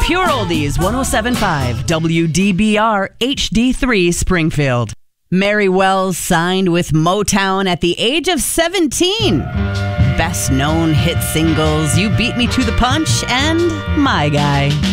Pure Oldies 107.5 WDBR HD3 Springfield. Mary Wells signed with Motown at the age of 17. Best known hit singles, You Beat Me to the Punch and My Guy.